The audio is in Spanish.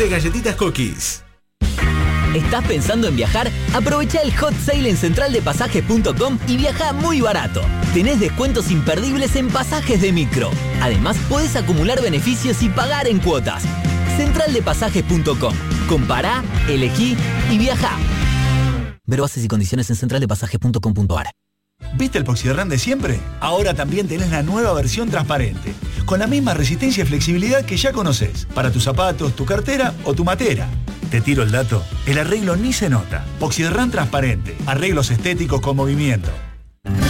de galletitas Cookies. ¿Estás pensando en viajar? Aprovecha el hot sale en centraldepasajes.com y viaja muy barato. Tenés descuentos imperdibles en pasajes de micro. Además, podés acumular beneficios y pagar en cuotas. Centraldepasajes.com. Compará, elegí y viajá. Ver bases y condiciones en centraldepasajes.com.ar. ¿Viste el Poxyderran de siempre? Ahora también tenés la nueva versión transparente, con la misma resistencia y flexibilidad que ya conocés, para tus zapatos, tu cartera o tu matera. Te tiro el dato, el arreglo ni se nota. Poxyderran transparente, arreglos estéticos con movimiento.